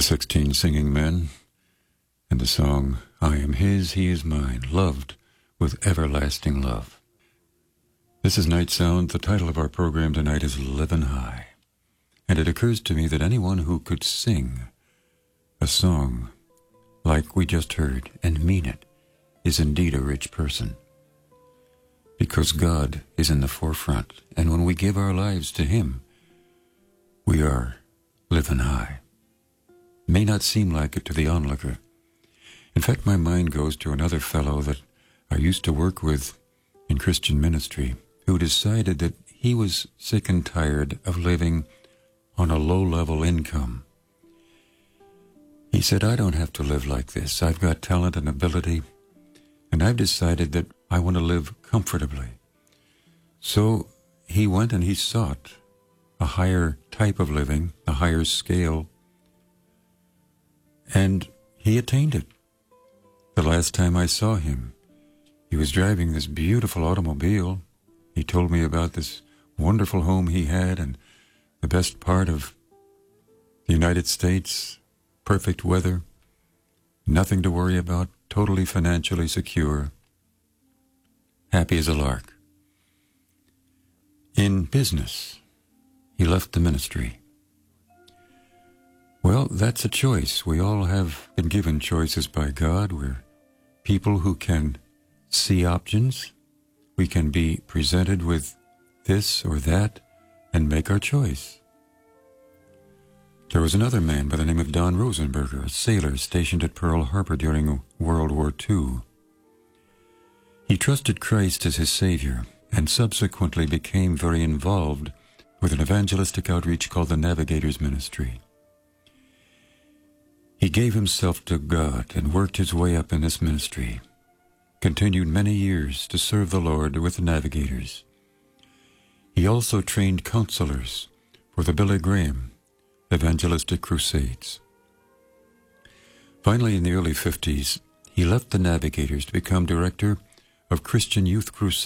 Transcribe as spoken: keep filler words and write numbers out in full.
The Sixteen Singing Men, and the song, I Am His, He Is Mine, loved with everlasting love. This is Night Sound. The title of our program tonight is Livin' High. And it occurs to me that anyone who could sing a song like we just heard and mean it is indeed a rich person. Because God is in the forefront, and when we give our lives to Him, we are living high. May not seem like it to the onlooker. In fact, my mind goes to another fellow that I used to work with in Christian ministry, who decided that he was sick and tired of living on a low-level income. He said, I don't have to live like this. I've got talent and ability, and I've decided that I want to live comfortably. So he went and he sought a higher type of living, a higher scale, and he attained it. The last time I saw him, he was driving this beautiful automobile. He told me about this wonderful home he had and the best part of the United States, perfect weather, nothing to worry about, totally financially secure, happy as a lark. In business, he left the ministry. Well, that's a choice. We all have been given choices by God. We're people who can see options. We can be presented with this or that and make our choice. There was another man by the name of Don Rosenberger, a sailor stationed at Pearl Harbor during World War Two. He trusted Christ as his Savior and subsequently became very involved with an evangelistic outreach called the Navigators Ministry. He gave himself to God and worked his way up in this ministry, continued many years to serve the Lord with the Navigators. He also trained counselors for the Billy Graham evangelistic crusades. Finally, in the early fifties, he left the Navigators to become director of Christian Youth Crusade.